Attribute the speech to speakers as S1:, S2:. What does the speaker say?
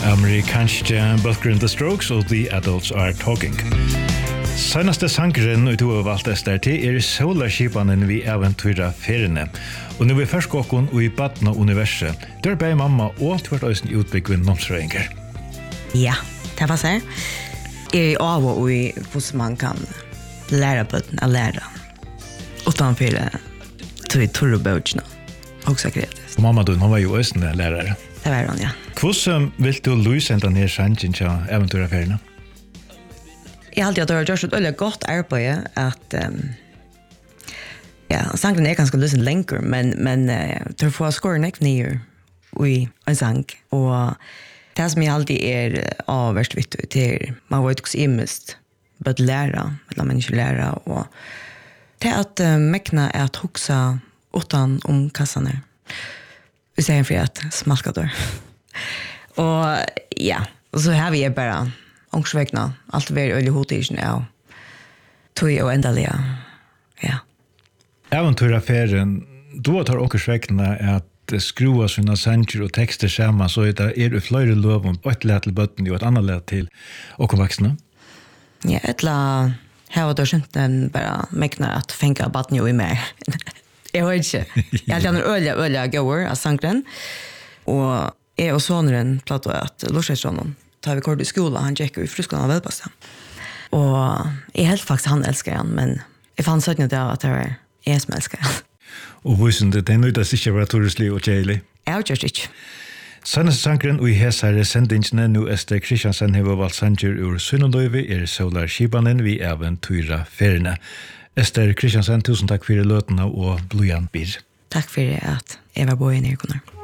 S1: Amerikanske bøker in the Strokes og The Adults Are Talking. Senaste sangren du har valgt Ester til Solarskipanen vi eventyra feriene. Og nu er ferskokken og i Badna universet. Der bei mamma og tvert øysen utbyggven nomsrøyinger.
S2: Ja, det var så. Jeg av og i hvordan man kan lære bøtten å lære. Utanfor til torrebøtjene. Også kreativt.
S1: Og mamma hun var jo øysen lærere.
S2: Det var hun, ja.
S1: Hvordan vil du løse enda ned sangen til eventyra feriene?
S2: Jeg har alltid gjort et veldig godt arbeid at ja, sangen ganske løsende lenger, men til å få skåren ikke nye i en sang. Og det som jeg alltid avverst viktig til, man vet ikke imest, både lære, eller mennesker lære, og det at mekna at huksa utan kassene. Vi ser for at smalka dør. Og ja, og så har vi bare ångsvekna, alt veldig øyelig hotisjen av tog og endelige, ja.
S1: Eventyraferien, du tar ångsvekna at skrua sina sanger og tekster sammen, så det flere lov om et led til bøtten og et annet led til åkenvaksne?
S2: Ja, etla her var det skjønt bare mekna at fenga bøtten jo i mer. Jeg vet ikke. Jeg hadde en øyelig gåer av sangren, og jeg og soneren platt at Lorsøystronen tar vi kort i skolen, han gikk jo i fruskolen av Velbasta. Og jeg helt faktisk han elsker han, men jeg fann søkne det av at det var jeg som elsker han.
S1: Og hvordan det er nøyde sikkert være turislig og kjeilig?
S2: Jeg har gjort ikke.
S1: Seneste sangren og i hesare sendingsene nå Ester Kristiansen har valgt sanger ur Sunnodøyvi Solarskipanen vi eventyra feriene. Ester Kristiansen, tusen takk for løtene og blodjan bir.
S2: Takk for at jeg var på i Nyrkonar.